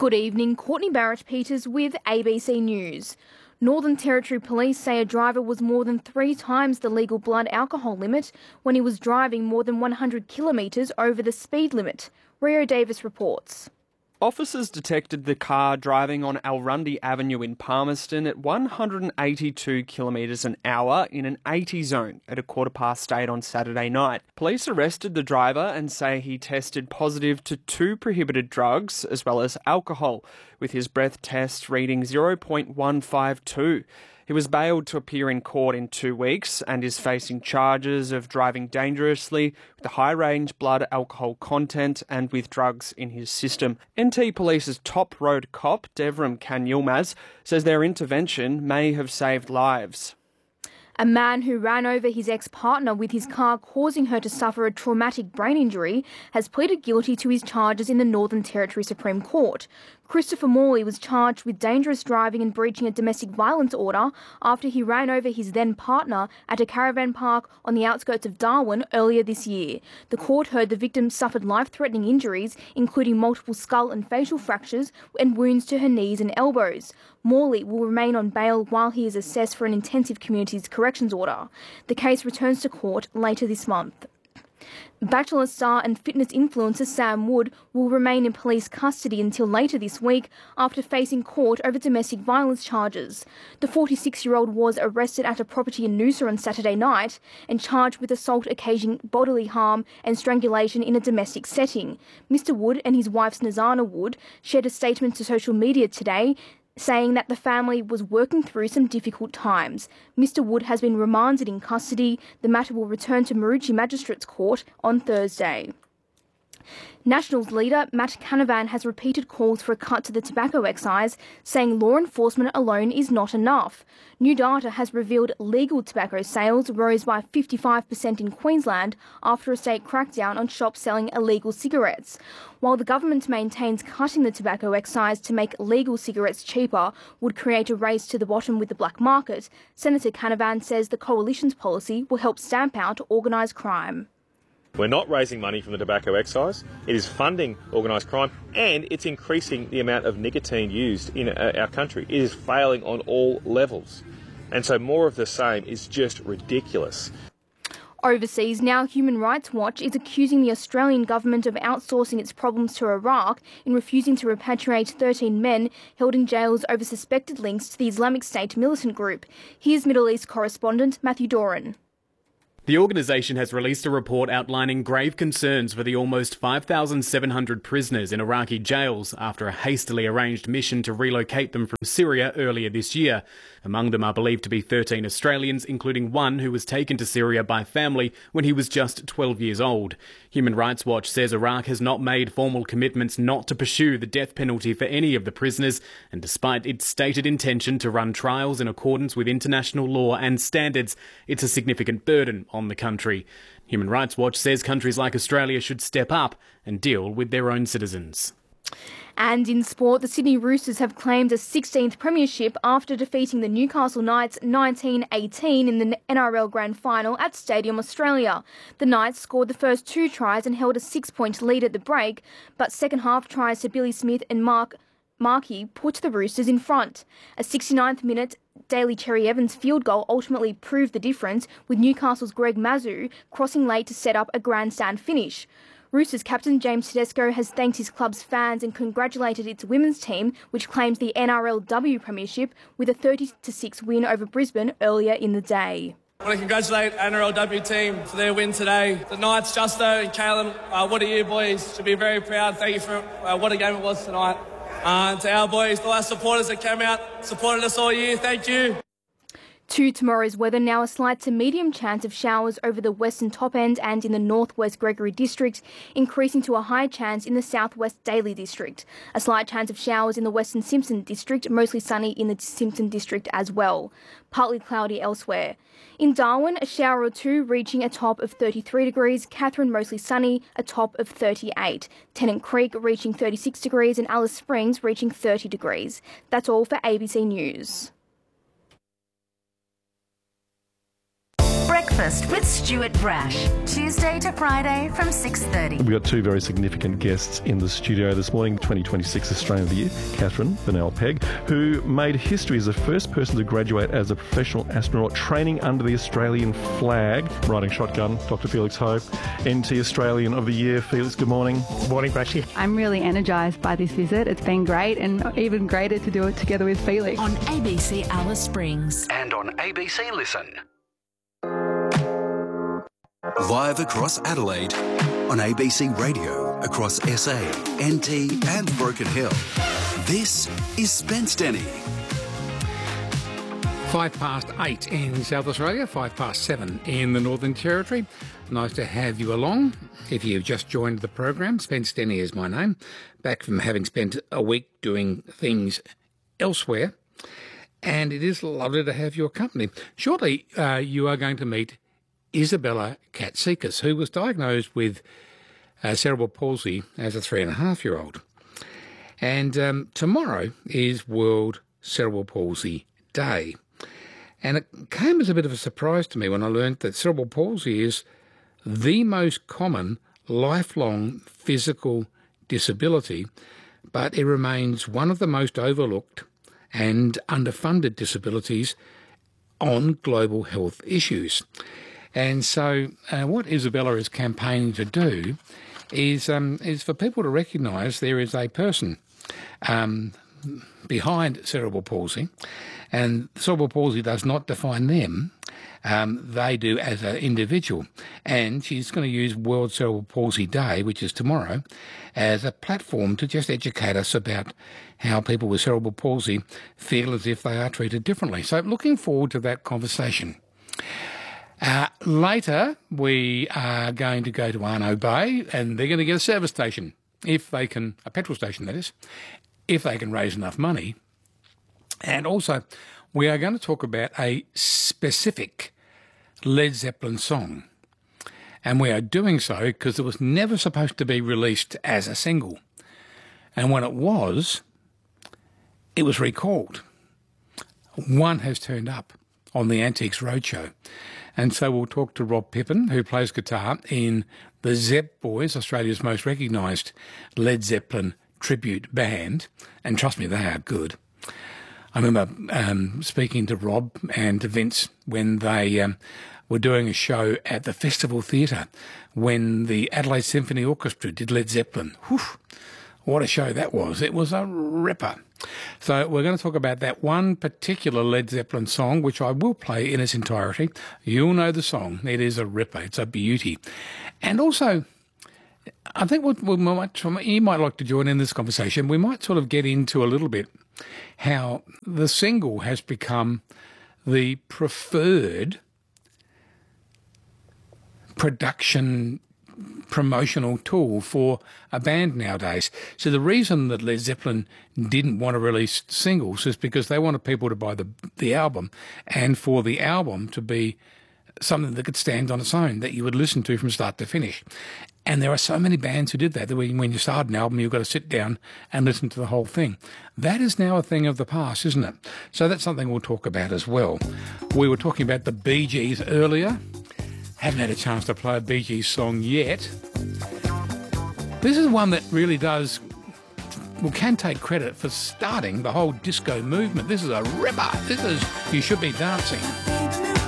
Good evening, Courtney Barrett-Peters with ABC News. Northern Territory Police say a driver was more than 3 times the legal blood alcohol limit when he was driving more than 100 kilometres over the speed limit. Rio Davis reports. Officers detected the car driving on Alrundi Avenue in Palmerston at 182 kilometres an hour in an 80 zone at 8:15 on Saturday night. Police arrested the driver and say he tested positive to 2 prohibited drugs as well as alcohol, with his breath test reading 0.152. He was bailed to appear in court in 2 weeks and is facing charges of driving dangerously with a high-range blood alcohol content and with drugs in his system. NT Police's top road cop, Devram Kanyilmaz, says their intervention may have saved lives. A man who ran over his ex-partner with his car, causing her to suffer a traumatic brain injury, has pleaded guilty to his charges in the Northern Territory Supreme Court. Christopher Morley was charged with dangerous driving and breaching a domestic violence order after he ran over his then-partner at a caravan park on the outskirts of Darwin earlier this year. The court heard the victim suffered life-threatening injuries, including multiple skull and facial fractures and wounds to her knees and elbows. Morley will remain on bail while he is assessed for an intensive communities corrections order. The case returns to court later this month. Bachelor star and fitness influencer Sam Wood will remain in police custody until later this week after facing court over domestic violence charges. The 46-year-old was arrested at a property in Noosa on Saturday night and charged with assault occasioning bodily harm and strangulation in a domestic setting. Mr. Wood and his wife Snezana Wood shared a statement to social media today saying that the family was working through some difficult times. Mr. Wood has been remanded in custody. The matter will return to Maroochy Magistrates Court on Thursday. Nationals leader Matt Canavan has repeated calls for a cut to the tobacco excise, saying law enforcement alone is not enough. New data has revealed legal tobacco sales rose by 55% in Queensland after a state crackdown on shops selling illegal cigarettes. While the government maintains cutting the tobacco excise to make legal cigarettes cheaper would create a race to the bottom with the black market, Senator Canavan says the coalition's policy will help stamp out organised crime. We're not raising money from the tobacco excise. It is funding organised crime and it's increasing the amount of nicotine used in our country. It is failing on all levels. And so more of the same is just ridiculous. Overseas now, Human Rights Watch is accusing the Australian government of outsourcing its problems to Iraq in refusing to repatriate 13 men held in jails over suspected links to the Islamic State militant group. Here's Middle East correspondent Matthew Doran. The organisation has released a report outlining grave concerns for the almost 5,700 prisoners in Iraqi jails after a hastily arranged mission to relocate them from Syria earlier this year. Among them are believed to be 13 Australians, including one who was taken to Syria by family when he was just 12 years old. Human Rights Watch says Iraq has not made formal commitments not to pursue the death penalty for any of the prisoners, and despite its stated intention to run trials in accordance with international law and standards, it's a significant burden on the country. Human Rights Watch says countries like Australia should step up and deal with their own citizens. And in sport, the Sydney Roosters have claimed a 16th premiership after defeating the Newcastle Knights 19-18 in the NRL Grand Final at Stadium Australia. The Knights scored the first 2 tries and held a 6-point lead at the break, but second half tries to Billy Smith and Markey put the Roosters in front. A 69th minute Daly Cherry Evans field goal ultimately proved the difference, with Newcastle's Greg Mazzou crossing late to set up a grandstand finish. Roosters captain James Tedesco has thanked his club's fans and congratulated its women's team, which claims the NRLW premiership with a 30-6 win over Brisbane earlier in the day. I want to congratulate NRLW team for their win today. The Knights, Justo and Kalen, what a year, boys. Should be very proud. Thank you for what a game it was tonight. To our boys, all our supporters that came out, supported us all year, thank you. To tomorrow's weather, now a slight to medium chance of showers over the western top end and in the northwest Gregory district, increasing to a high chance in the southwest Daly district. A slight chance of showers in the western Simpson district, mostly sunny in the Simpson district as well. Partly cloudy elsewhere. In Darwin, a shower or 2 reaching a top of 33 degrees, Katherine mostly sunny, a top of 38. Tennant Creek reaching 36 degrees and Alice Springs reaching 30 degrees. That's all for ABC News. Breakfast with Stuart Brash, Tuesday to Friday from 6:30. We've got two very significant guests in the studio this morning. 2026 Australian of the Year, Catherine Bennell-Pegg, who made history as the first person to graduate as a professional astronaut training under the Australian flag. Riding shotgun, Dr. Felix Ho, NT Australian of the Year. Felix, good morning. Good morning, Brashy. I'm really energised by this visit. It's been great, and even greater to do it together with Felix. On ABC Alice Springs. And on ABC Listen. Live across Adelaide, on ABC Radio, across SA, NT and Broken Hill. This is Spence Denny. 8:05 in South Australia, 7:05 in the Northern Territory. Nice to have you along. If you've just joined the program, Spence Denny is my name. Back from having spent a week doing things elsewhere. And it is lovely to have your company. Shortly, you are going to meet Isabella Katsikas, who was diagnosed with cerebral palsy as a 3.5-year-old. And tomorrow is World Cerebral Palsy Day. And it came as a bit of a surprise to me when I learned that cerebral palsy is the most common lifelong physical disability, but it remains one of the most overlooked and underfunded disabilities on global health issues. And so what Isabella is campaigning to do is for people to recognise there is a person behind cerebral palsy, and cerebral palsy does not define them. They do as an individual. And she's going to use World Cerebral Palsy Day, which is tomorrow, as a platform to just educate us about how people with cerebral palsy feel as if they are treated differently. So looking forward to that conversation. Later, we are going to go to Arno Bay, and they're going to get a service station, if they can, a petrol station that is, if they can raise enough money. And also, we are going to talk about a specific Led Zeppelin song. And we are doing so because it was never supposed to be released as a single. And when it was recalled. One has turned up on the Antiques Roadshow. And so we'll talk to Rob Pippin, who plays guitar in the Zepp Boys, Australia's most recognised Led Zeppelin tribute band. And trust me, they are good. I remember speaking to Rob and to Vince when they were doing a show at the Festival Theatre when the Adelaide Symphony Orchestra did Led Zeppelin. Whew, what a show that was. It was a ripper. So we're going to talk about that one particular Led Zeppelin song, which I will play in its entirety. You'll know the song. It is a ripper. It's a beauty. And also, I think you might like to join in this conversation. We might sort of get into a little bit how the single has become the preferred production promotional tool for a band nowadays. So the reason that Led Zeppelin didn't want to release singles is because they wanted people to buy the album, and for the album to be something that could stand on its own, that you would listen to from start to finish. And there are so many bands who did that when you start an album, you've got to sit down and listen to the whole thing. That is now a thing of the past, isn't it? So that's something we'll talk about as well. We were talking about the Bee Gees earlier. Haven't had a chance to play a Bee Gees song yet. This is one that really can take credit for starting the whole disco movement. This is a ripper. This is You Should Be Dancing.